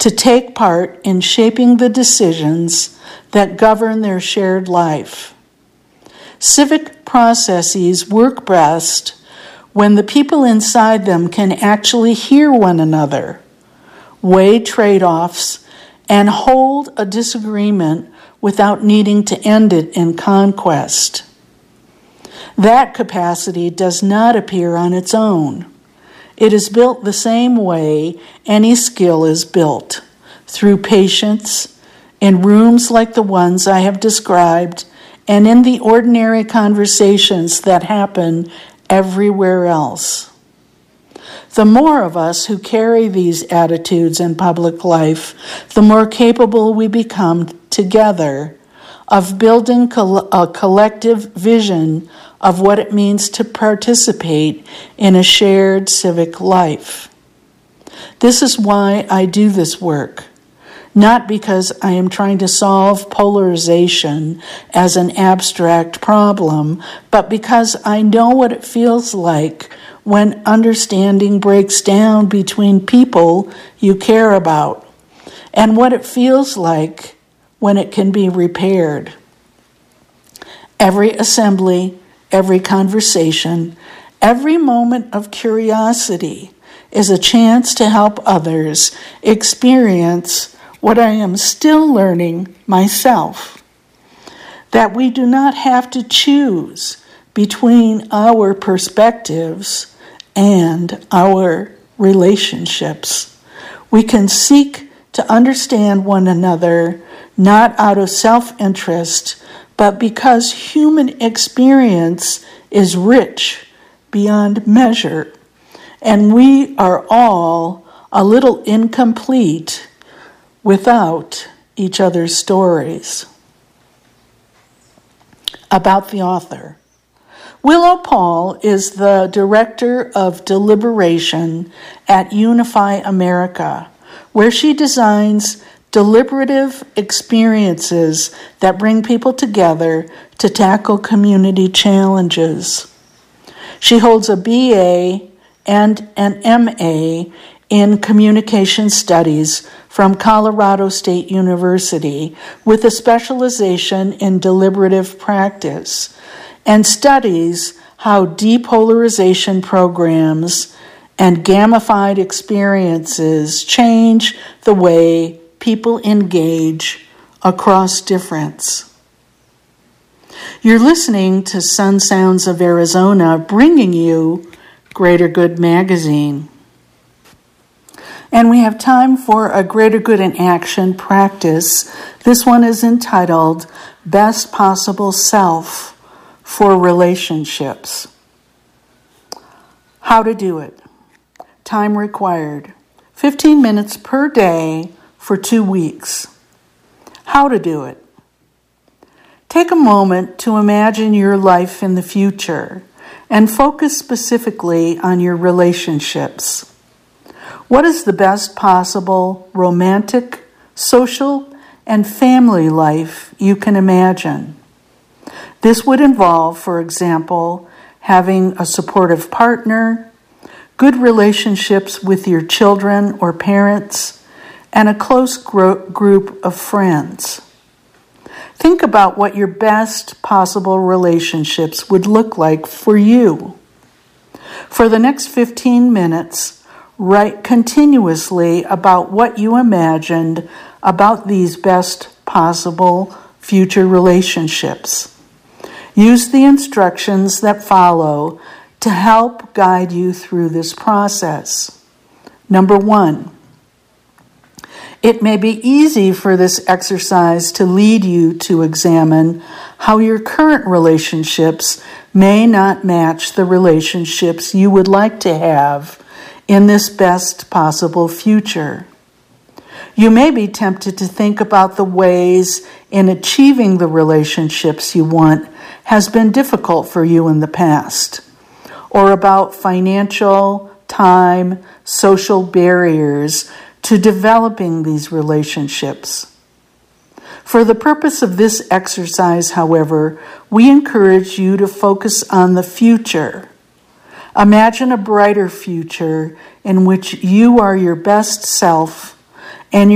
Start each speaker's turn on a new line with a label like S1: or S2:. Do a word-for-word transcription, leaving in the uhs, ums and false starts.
S1: to take part in shaping the decisions that govern their shared life. Civic processes work best when the people inside them can actually hear one another, weigh trade-offs, and hold a disagreement without needing to end it in conquest. That capacity does not appear on its own. It is built the same way any skill is built, through patience, in rooms like the ones I have described, and in the ordinary conversations that happen everywhere else. The more of us who carry these attitudes in public life, the more capable we become together of building a collective vision of what it means to participate in a shared civic life. This is why I do this work, not because I am trying to solve polarization as an abstract problem, but because I know what it feels like when understanding breaks down between people you care about, and what it feels like when it can be repaired. Every assembly, every conversation, every moment of curiosity is a chance to help others experience what I am still learning myself. That we do not have to choose between our perspectives and our relationships. We can seek to understand one another not out of self-interest, but because human experience is rich beyond measure, and we are all a little incomplete without each other's stories. About the author. Willow Paul is the director of deliberation at Unify America, where she designs deliberative experiences that bring people together to tackle community challenges. She holds a B A and an M A in Communication Studies from Colorado State University with a specialization in deliberative practice, and studies how depolarization programs and gamified experiences change the way people engage across difference. You're listening to Sun Sounds of Arizona, bringing you Greater Good Magazine. And we have time for a Greater Good in Action practice. This one is entitled Best Possible Self for Relationships. How to do it. Time required. fifteen minutes per day for two weeks. How to do it. Take a moment to imagine your life in the future and focus specifically on your relationships. What is the best possible romantic, social, and family life you can imagine? This would involve, for example, having a supportive partner, good relationships with your children or parents, and a close gro- group of friends. Think about what your best possible relationships would look like for you. For the next fifteen minutes, write continuously about what you imagined about these best possible future relationships. Use the instructions that follow to help guide you through this process. Number one, it may be easy for this exercise to lead you to examine how your current relationships may not match the relationships you would like to have in this best possible future. You may be tempted to think about the ways in achieving the relationships you want has been difficult for you in the past, or about financial, time, social barriers to developing these relationships. For the purpose of this exercise, however, we encourage you to focus on the future. Imagine a brighter future in which you are your best self and